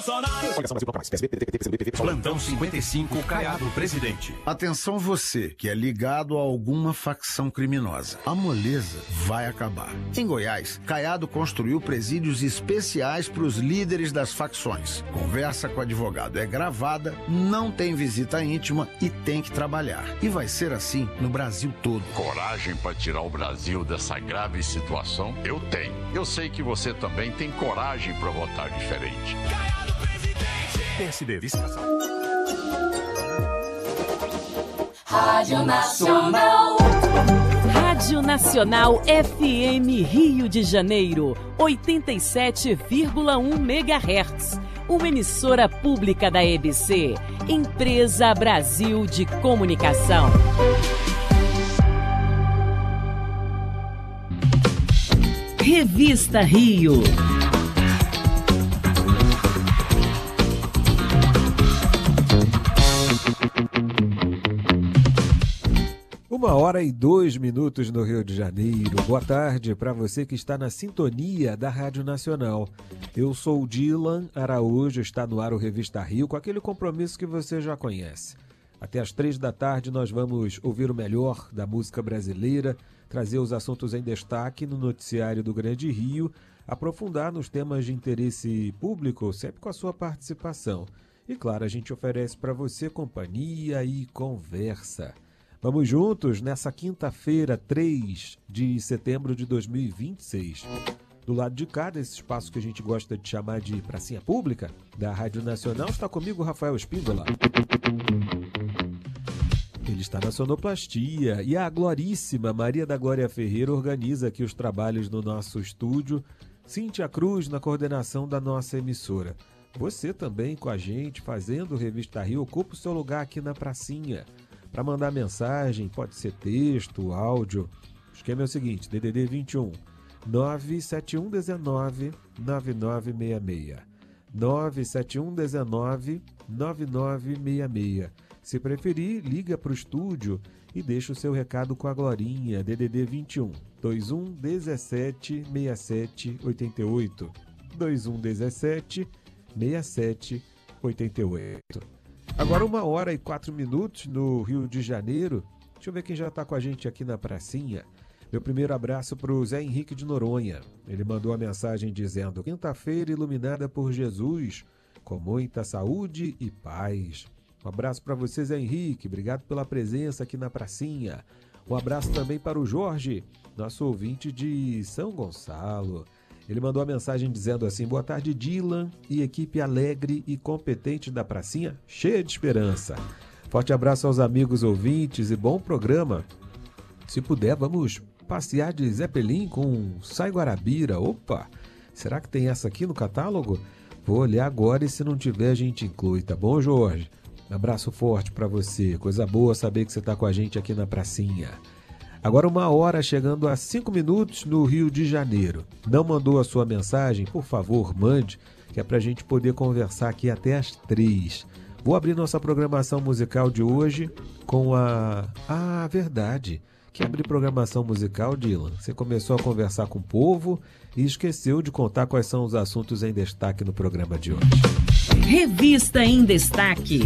Plantão 55, Caiado, presidente. Atenção você que é ligado a alguma facção criminosa. A moleza vai acabar. Em Goiás, Caiado construiu presídios especiais para os líderes das facções. Conversa com o advogado é gravada, não tem visita íntima e tem que trabalhar. E vai ser assim no Brasil todo. Coragem para tirar o Brasil dessa grave situação? Eu tenho. Eu sei que você também tem coragem para votar diferente. Caiado, presidente. PSD, vice-cassado. Rádio Nacional. Rádio Nacional FM Rio de Janeiro, 87,1 MHz. Uma emissora pública da EBC, Empresa Brasil de Comunicação. Revista Rio. Uma hora e 2 minutos no Rio de Janeiro. Boa tarde para você que está na sintonia da Rádio Nacional. Eu sou o Dylan Araújo, está no ar o Revista Rio, com aquele compromisso que você já conhece. Até às 3 da tarde nós vamos ouvir o melhor da música brasileira, trazer os assuntos em destaque no noticiário do Grande Rio, aprofundar nos temas de interesse público, sempre com a sua participação. E claro, a gente oferece para você companhia e conversa. Vamos juntos nessa quinta-feira, 3 de setembro de 2026. Do lado de cá, desse espaço que a gente gosta de chamar de Pracinha Pública, da Rádio Nacional, está comigo o Rafael Espíndola. Ele está na sonoplastia e a gloríssima Maria da Glória Ferreira organiza aqui os trabalhos no nosso estúdio. Cíntia Cruz na coordenação da nossa emissora. Você também com a gente, fazendo Revista Rio, ocupa o seu lugar aqui na Pracinha. Para mandar mensagem, pode ser texto, áudio. O esquema é o seguinte, DDD 21 971 19 9966. 971 19 9966. Se preferir, liga para o estúdio e deixa o seu recado com a Glorinha. DDD 21 21 17 67 88. 21 17 67 88. Agora 1 hora e 4 minutos no Rio de Janeiro. Deixa eu ver quem já está com a gente aqui na pracinha. Meu primeiro abraço para o Zé Henrique de Noronha. Ele mandou a mensagem dizendo: quinta-feira iluminada por Jesus, com muita saúde e paz. Um abraço para você, Zé Henrique. Obrigado pela presença aqui na pracinha. Um abraço também para o Jorge, nosso ouvinte de São Gonçalo. Ele mandou a mensagem dizendo assim: boa tarde, Dylan e equipe alegre e competente da pracinha, cheia de esperança. Forte abraço aos amigos ouvintes e bom programa. Se puder, vamos passear de Zeppelin com Sai Guarabira. Opa, será que tem essa aqui no catálogo? Vou olhar agora e se não tiver a gente inclui, tá bom, Jorge? Um abraço forte para você. Coisa boa saber que você está com a gente aqui na pracinha. Agora 1 hora chegando a 5 minutos no Rio de Janeiro. Não mandou a sua mensagem? Por favor, mande, que é para a gente poder conversar aqui até às 3. Vou abrir nossa programação musical de hoje com verdade. Que abre programação musical, Dylan? Você começou a conversar com o povo e esqueceu de contar quais são os assuntos em destaque no programa de hoje. Revista em Destaque.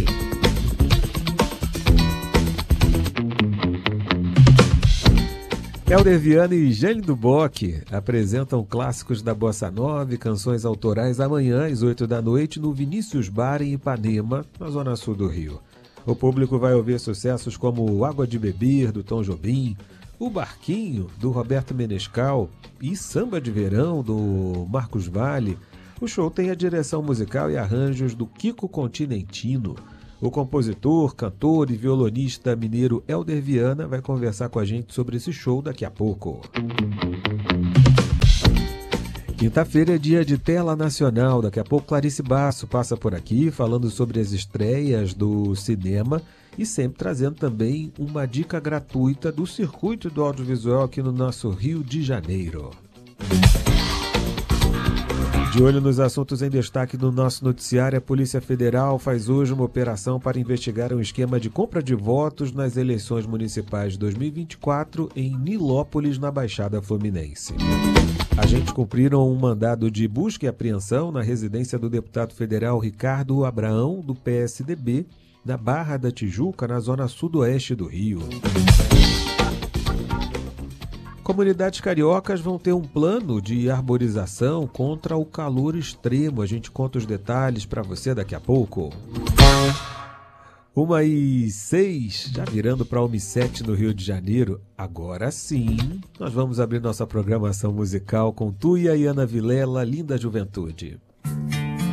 Helder Viana e Jane do Bock apresentam clássicos da Bossa Nova e canções autorais amanhã às 8 da noite no Vinícius Bar em Ipanema, na zona sul do Rio. O público vai ouvir sucessos como Água de Beber, do Tom Jobim, O Barquinho, do Roberto Menescal e Samba de Verão, do Marcos Valle. O show tem a direção musical e arranjos do Kiko Continentino. O compositor, cantor e violonista mineiro Helder Viana vai conversar com a gente sobre esse show daqui a pouco. Quinta-feira é dia de tela nacional. Daqui a pouco Clarice Basso passa por aqui falando sobre as estreias do cinema e sempre trazendo também uma dica gratuita do circuito do audiovisual aqui no nosso Rio de Janeiro. De olho nos assuntos em destaque do nosso noticiário, a Polícia Federal faz hoje uma operação para investigar um esquema de compra de votos nas eleições municipais de 2024 em Nilópolis, na Baixada Fluminense. Agentes cumpriram um mandado de busca e apreensão na residência do deputado federal Ricardo Abraão, do PSDB, na Barra da Tijuca, na zona sudoeste do Rio. Comunidades cariocas vão ter um plano de arborização contra o calor extremo. A gente conta os detalhes para você daqui a pouco. 1h06, já virando para 1h07 no Rio de Janeiro. Agora sim, nós vamos abrir nossa programação musical com Tuia e Ana Vilela, Linda Juventude.